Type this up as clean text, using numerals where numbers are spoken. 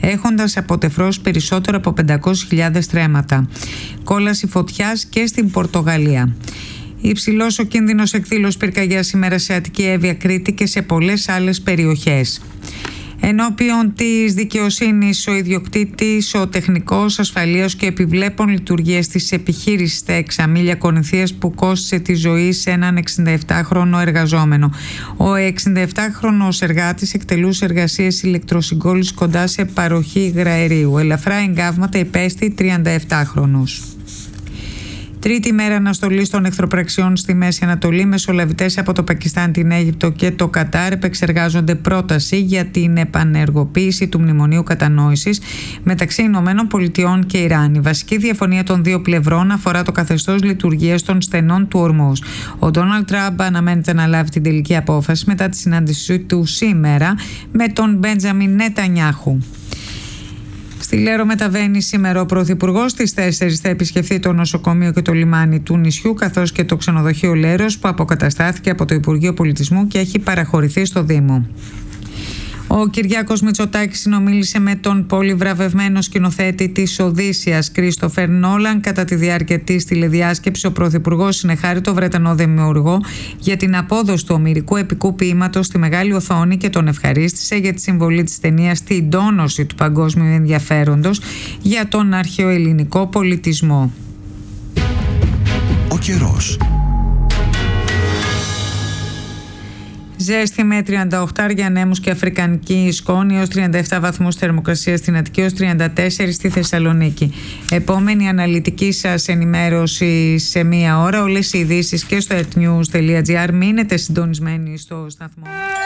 έχοντας αποτεφρώσει περισσότερο από 500.000 στρέμματα. Κόλαση φωτιάς και στην Πορτογαλία. Υψηλός ο κίνδυνος εκδήλωσης πυρκαγιάς σήμερα σε Αττική, Εύβοια, Κρήτη και σε πολλές άλλες περιοχές. Ενώπιον της δικαιοσύνης, ο ιδιοκτήτης, ο τεχνικός ασφαλείας και επιβλέπων λειτουργίες της επιχείρησης στα Εξαμήλια Κορινθίας που κόστισε τη ζωή σε έναν 67χρονο εργαζόμενο. Ο 67χρονος εργάτης εκτελούσε εργασίες ηλεκτροσυγκόλλησης κοντά σε παροχή υγραερίου. Ελαφρά εγκάβματα υπέστη 37χρονος. Τρίτη μέρα αναστολής των εχθροπραξιών στη Μέση Ανατολή. Μεσολαβητές από το Πακιστάν, την Αίγυπτο και το Κατάρ επεξεργάζονται πρόταση για την επανεργοποίηση του Μνημονίου Κατανόησης μεταξύ Ηνωμένων Πολιτειών και Ιράν. Η βασική διαφωνία των δύο πλευρών αφορά το καθεστώς λειτουργίας των στενών του Ορμούζ. Ο Ντόναλντ Τραμπ αναμένεται να λάβει την τελική απόφαση μετά τη συνάντησή του σήμερα με τον Μπέντζαμιν Νετανιάχου. Στη Λέρο μεταβαίνει σήμερα ο Πρωθυπουργός. Στις 4 θα επισκεφθεί το νοσοκομείο και το λιμάνι του νησιού, καθώς και το ξενοδοχείο Λέρος που αποκαταστάθηκε από το Υπουργείο Πολιτισμού και έχει παραχωρηθεί στο Δήμο. Ο Κυριάκος Μητσοτάκης συνομίλησε με τον πολυβραβευμένο σκηνοθέτη της Οδύσσειας Κρίστοφερ Νόλαν. Κατά τη διάρκεια της τηλεδιάσκεψης, ο Πρωθυπουργός συνεχάρη το Βρετανό δημιουργό για την απόδοση του ομηρικού επικού ποίηματος στη μεγάλη οθόνη και τον ευχαρίστησε για τη συμβολή της ταινίας στην τόνωση του παγκόσμιου ενδιαφέροντος για τον αρχαιοελληνικό πολιτισμό. Ο καιρός. Ζέστη με 38 ανέμους και αφρικανική σκόνη, έως 37 βαθμούς θερμοκρασία στην Αττική, έως 34 στη Θεσσαλονίκη. Επόμενη αναλυτική σας ενημέρωση σε μία ώρα. Όλες οι ειδήσεις και στο etnews.gr. Μείνετε συντονισμένοι στο σταθμό.